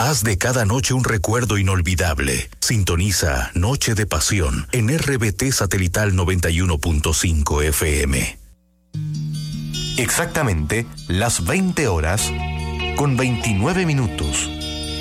Haz de cada noche un recuerdo inolvidable. Sintoniza Noche de Pasión en RBT Satelital 91.5 FM. Exactamente las 20 horas con 29 minutos.